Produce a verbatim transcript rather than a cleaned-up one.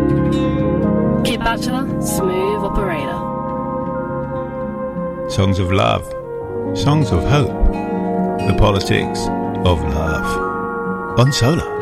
Kid Bachelor, smooth operator. Songs of love, songs of hope, the politics of love on Solar.